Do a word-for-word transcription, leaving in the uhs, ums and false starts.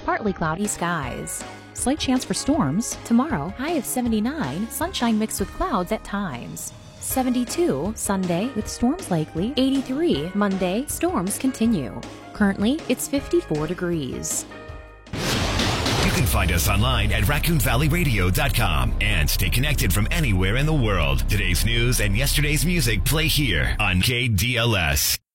partly cloudy skies. Slight chance for storms. Tomorrow, high of seventy-nine, sunshine mixed with clouds at times. seventy-two, Sunday, with storms likely. eighty-three, Monday, storms continue. Currently, it's fifty-four degrees. You can find us online at raccoon valley radio dot com and stay connected from anywhere in the world. Today's news and yesterday's music play here on K D L S.